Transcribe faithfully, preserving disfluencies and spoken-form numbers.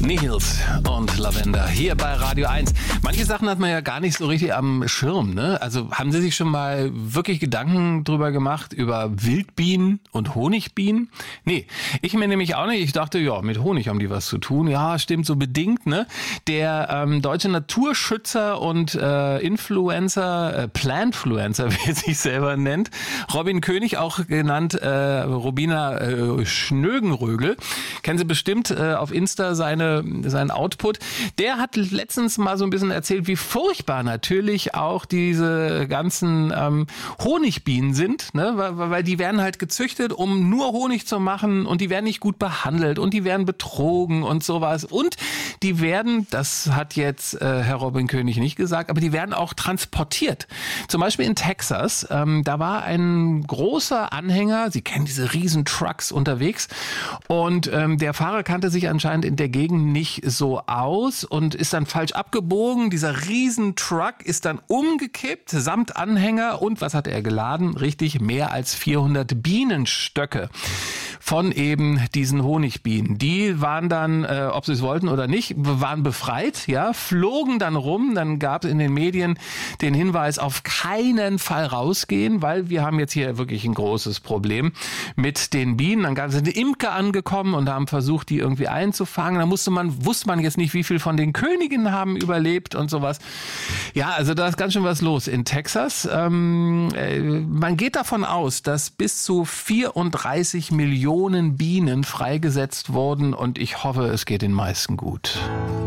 Nihils und Lavender hier bei Radio eins. Manche Sachen hat man ja gar nicht so richtig am Schirm, ne? Also haben Sie sich schon mal wirklich Gedanken drüber gemacht, über Wildbienen und Honigbienen? Nee, ich mir nämlich auch nicht. Ich dachte, ja, mit Honig haben die was zu tun. Ja, stimmt, so bedingt, ne? Der ähm, deutsche Naturschützer und äh, Influencer, äh, Plantfluencer, wie er sich selber nennt, Robin König, auch genannt äh, Robina äh, Schnögenrögel, kennen Sie bestimmt äh, auf Insta seine seinen Output. Der hat letztens mal so ein bisschen erzählt, wie furchtbar natürlich auch diese ganzen ähm, Honigbienen sind, ne? weil, weil die werden halt gezüchtet, um nur Honig zu machen, und die werden nicht gut behandelt und die werden betrogen und sowas, und die werden, das hat jetzt äh, Herr Robin König nicht gesagt, aber die werden auch transportiert. Zum Beispiel in Texas, ähm, da war ein großer Anhänger, Sie kennen diese riesen Trucks unterwegs, und ähm, der Fahrer kannte sich anscheinend in der Gegend nicht so aus und ist dann falsch abgebogen. Dieser riesen Truck ist dann umgekippt, samt Anhänger, und was hat er geladen? Richtig, mehr als vierhundert Bienenstöcke von eben diesen Honigbienen. Die waren dann, äh, ob sie es wollten oder nicht, waren befreit, ja, flogen dann rum. Dann gab es in den Medien den Hinweis, auf keinen Fall rausgehen, weil wir haben jetzt hier wirklich ein großes Problem mit den Bienen. Dann gab es eine Imker angekommen und haben versucht, die irgendwie einzufangen. Da musste man, wusste man jetzt nicht, wie viel von den Königinnen haben überlebt und sowas. Ja, also da ist ganz schön was los in Texas. Ähm, äh, man geht davon aus, dass bis zu vierunddreißig Millionen Bienen freigesetzt wurden, und ich hoffe, es geht den meisten gut.